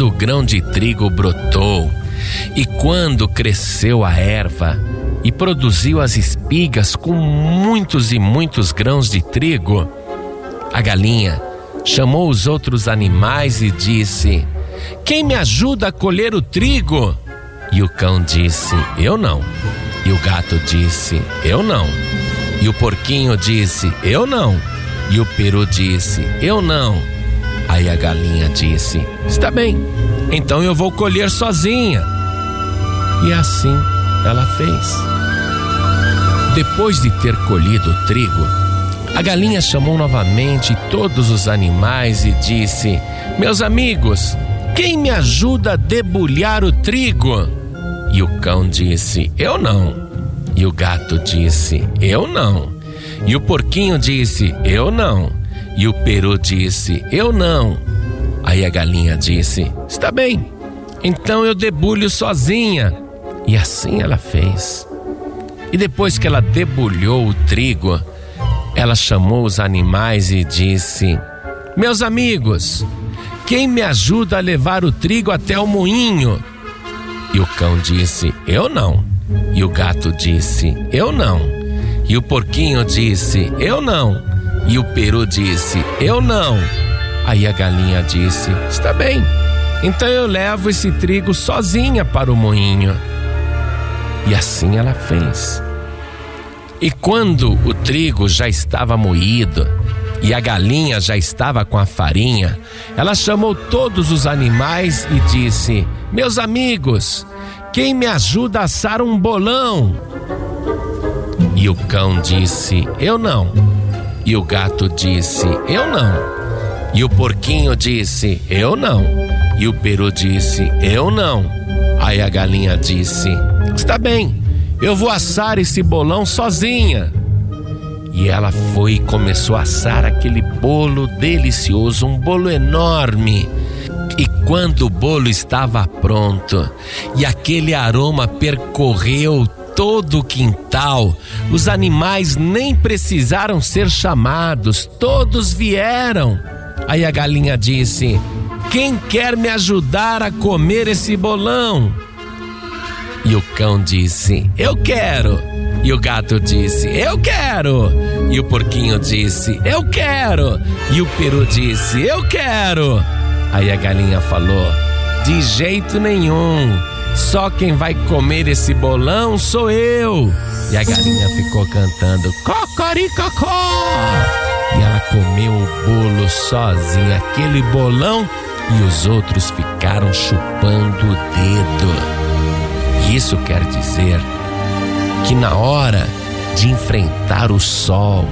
quando o grão de trigo brotou, e quando cresceu a erva e produziu as espigas com muitos e muitos grãos de trigo, a galinha chamou os outros animais e disse: quem me ajuda a colher o trigo? E o cão disse: eu não. E o gato disse: eu não. E o porquinho disse: eu não. E o peru disse: eu não. Aí a galinha disse: está bem, então eu vou colher sozinha. E assim ela fez. Depois de ter colhido o trigo, a galinha chamou novamente todos os animais e disse: meus amigos, quem me ajuda a debulhar o trigo? E o cão disse: eu não. E o gato disse: eu não. E o porquinho disse: eu não. E o peru disse: eu não. Aí a galinha disse: está bem, então eu debulho sozinha. E assim ela fez. E depois que ela debulhou o trigo, ela chamou os animais e disse: meus amigos, quem me ajuda a levar o trigo até o moinho? E o cão disse: eu não. E o gato disse: eu não. E o porquinho disse: eu não. E o peru disse: eu não. Aí a galinha disse: está bem, então eu levo esse trigo sozinha para o moinho. E assim ela fez. E quando o trigo já estava moído e a galinha já estava com a farinha, ela chamou todos os animais e disse: meus amigos, quem me ajuda a assar um bolão? E o cão disse: eu não. E o gato disse: eu não. E o porquinho disse: eu não. E o peru disse: eu não. Aí a galinha disse: está bem, eu vou assar esse bolão sozinha. E ela foi e começou a assar aquele bolo delicioso, um bolo enorme. E quando o bolo estava pronto e aquele aroma percorreu todo o quintal, os animais nem precisaram ser chamados, todos vieram. Aí a galinha disse: quem quer me ajudar a comer esse bolão? E o cão disse: eu quero. E o gato disse: eu quero. E o porquinho disse: eu quero. E o peru disse: eu quero. Aí a galinha falou: de jeito nenhum, só quem vai comer esse bolão sou eu. E a galinha ficou cantando cocoricocó. E ela comeu o bolo sozinha, aquele bolão, e os outros ficaram chupando o dedo. Isso quer dizer que na hora de enfrentar o sol,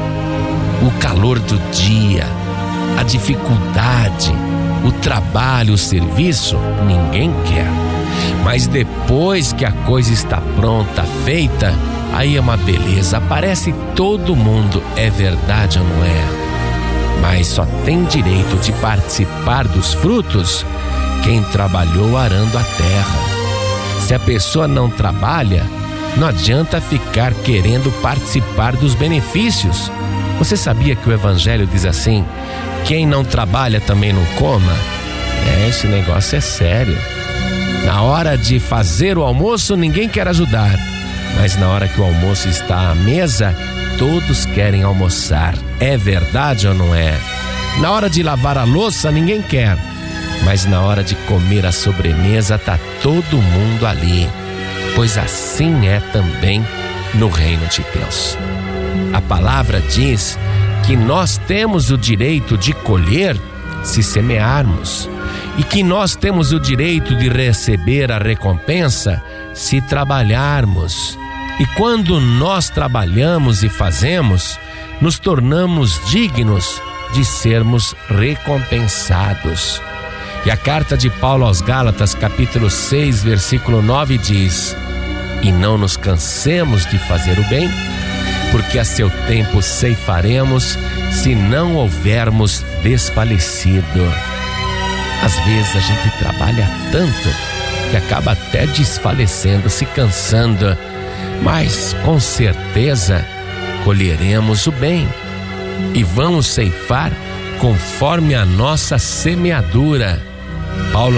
o calor do dia, a dificuldade, o trabalho, o serviço, ninguém quer. Mas depois que a coisa está pronta, feita, aí é uma beleza, aparece todo mundo, é verdade ou não é? Mas só tem direito de participar dos frutos quem trabalhou arando a terra. Se a pessoa não trabalha, não adianta ficar querendo participar dos benefícios. Você sabia que o Evangelho diz assim: quem não trabalha também não coma? Esse negócio é sério. Na hora de fazer o almoço, ninguém quer ajudar. Mas na hora que o almoço está à mesa, todos querem almoçar. É verdade ou não é? Na hora de lavar a louça, ninguém quer. Mas na hora de comer a sobremesa, está todo mundo ali. Pois assim é também no reino de Deus. A palavra diz que nós temos o direito de colher se semearmos, e que nós temos o direito de receber a recompensa se trabalharmos. E quando nós trabalhamos e fazemos, nos tornamos dignos de sermos recompensados. E a carta de Paulo aos Gálatas, capítulo 6, versículo 9 diz: e não nos cansemos de fazer o bem, porque a seu tempo ceifaremos, se não houvermos desfalecido. Às vezes a gente trabalha tanto que acaba até desfalecendo, se cansando, mas com certeza colheremos o bem e vamos ceifar conforme a nossa semeadura. Paulo